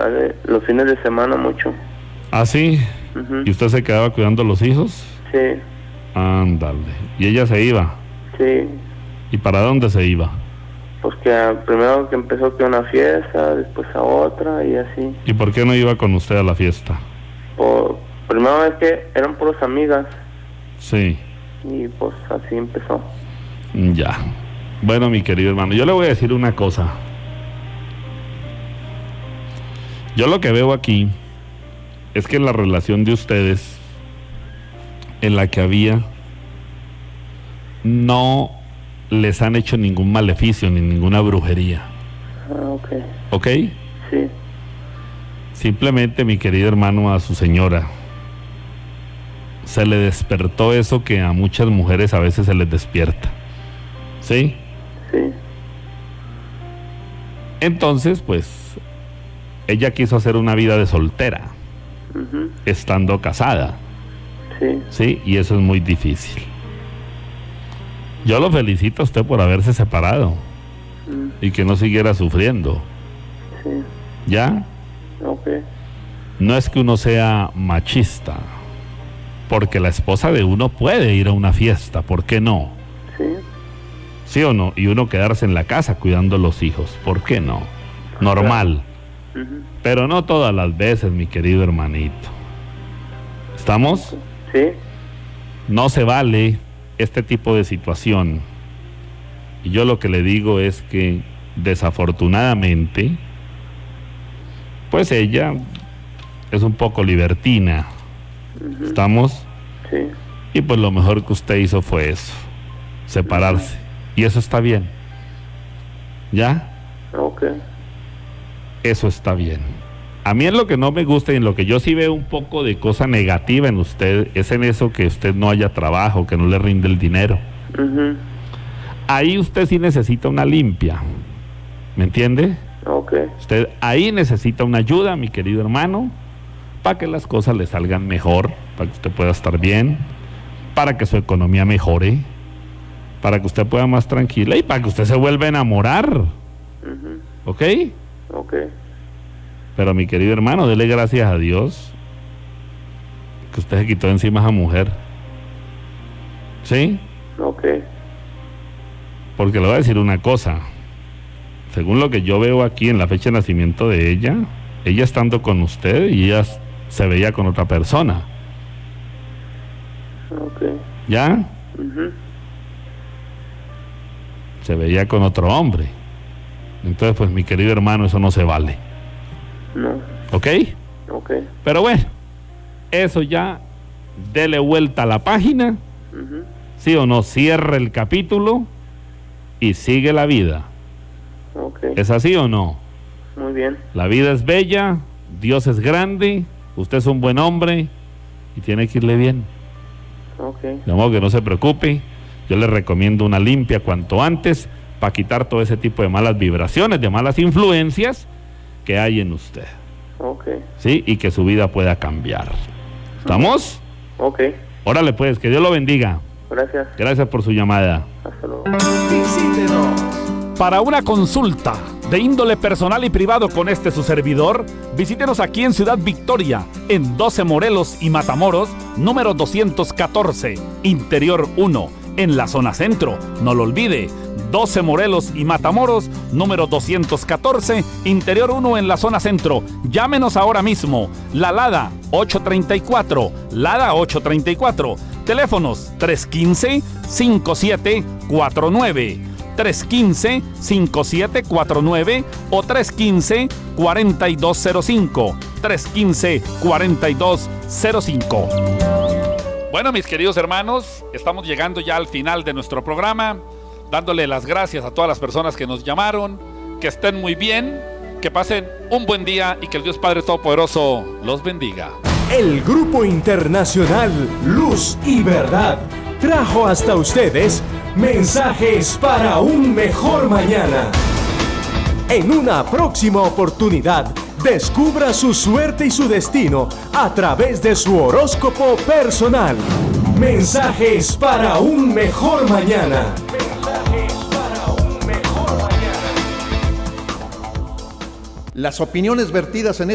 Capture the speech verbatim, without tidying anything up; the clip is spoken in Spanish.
¿sabe? Los fines de semana mucho. ¿Ah, sí? Uh-huh. ¿Y usted se quedaba cuidando a los hijos? Sí. Ándale. ¿Y ella se iba? Sí. ¿Y para dónde se iba? Pues que primero que empezó que una fiesta, después a otra y así. ¿Y por qué no iba con usted a la fiesta? Por, primero es que eran puras amigas. Sí. Y pues así empezó. Ya. Bueno, mi querido hermano, yo le voy a decir una cosa. Yo lo que veo aquí es que la relación de ustedes, en la que había, no les han hecho ningún maleficio ni ninguna brujería. Ah, ok. ¿Ok? Sí. Simplemente, mi querido hermano, a su señora se le despertó eso que a muchas mujeres a veces se les despierta. ¿Sí? Sí. Entonces, pues, ella quiso hacer una vida de soltera, Uh-huh. estando casada. Sí. Sí, y eso es muy difícil. Yo lo felicito a usted por haberse separado Mm. y que no siguiera sufriendo. Sí. ¿Ya? Ok. No es que uno sea machista, porque la esposa de uno puede ir a una fiesta, ¿por qué no? Sí. ¿Sí o no? Y uno quedarse en la casa cuidando a los hijos, ¿por qué no? Normal. Uh-huh. Pero no todas las veces, mi querido hermanito. ¿Estamos? Sí. No se vale este tipo de situación. Y yo lo que le digo es que, desafortunadamente, pues ella es un poco libertina. Uh-huh. ¿Estamos? Sí. Y pues lo mejor que usted hizo fue eso, separarse. Y eso está bien. ¿Ya? Ok. Eso está bien. A mí es lo que no me gusta y en lo que yo sí veo un poco de cosa negativa en usted, es en eso que usted no haya trabajo, que no le rinde el dinero. Uh-huh. Ahí usted sí necesita una limpia. ¿Me entiende? Ok. Usted ahí necesita una ayuda, mi querido hermano, para que las cosas le salgan mejor, para que usted pueda estar bien, para que su economía mejore, para que usted pueda más tranquila y para que usted se vuelva a enamorar. Uh-huh. ¿Ok? Ok. Pero mi querido hermano, dele gracias a Dios que usted se quitó de encima a esa mujer. ¿Sí? Ok. Porque le voy a decir una cosa. Según lo que yo veo aquí en la fecha de nacimiento de ella, ella estando con usted y ella se veía con otra persona. Ok. ¿Ya? Uh-huh. Se veía con otro hombre. Entonces, pues mi querido hermano, eso no se vale. No. ¿Ok? Ok. Pero bueno, eso ya, dele vuelta a la página, Uh-huh. sí o no, cierre el capítulo y sigue la vida. Ok. ¿Es así o no? Muy bien. La vida es bella, Dios es grande, usted es un buen hombre y tiene que irle bien. Ok. De modo que no se preocupe, yo le recomiendo una limpia cuanto antes para quitar todo ese tipo de malas vibraciones, de malas influencias que hay en usted. Ok. ¿Sí? Y que su vida pueda cambiar. ¿Estamos? Ok. Órale pues, que Dios lo bendiga. Gracias. Gracias por su llamada. Hasta luego. Visítenos. Para una consulta de índole personal y privado con este su servidor, visítenos aquí en Ciudad Victoria, en doce Morelos y Matamoros, número doscientos catorce, Interior uno, en la zona centro. No lo olvide, doce Morelos y Matamoros, número doscientos catorce, Interior uno en la zona centro. Llámenos ahora mismo. La Lada ocho treinta y cuatro, Lada ocho treinta y cuatro. Teléfonos tres uno cinco, cinco siete cuatro nueve, tres uno cinco, cinco siete cuatro nueve o tres uno cinco, cuatro dos cero cinco, tres uno cinco, cuatro dos cero cinco. Bueno, mis queridos hermanos, estamos llegando ya al final de nuestro programa, dándole las gracias a todas las personas que nos llamaron, que estén muy bien, que pasen un buen día y que el Dios Padre Todopoderoso los bendiga. El Grupo Internacional Luz y Verdad trajo hasta ustedes mensajes para un mejor mañana. En una próxima oportunidad, descubra su suerte y su destino a través de su horóscopo personal. Mensajes para un mejor mañana. Mensajes para un mejor mañana. Las opiniones vertidas en